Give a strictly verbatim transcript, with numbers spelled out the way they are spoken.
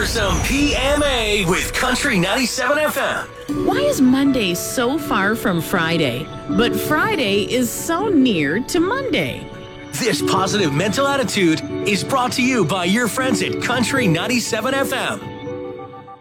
for some P M A with Country ninety-seven F M. Why is Monday so far from Friday, but Friday is so near to Monday? This positive mental attitude is brought to you by your friends at Country ninety-seven F M.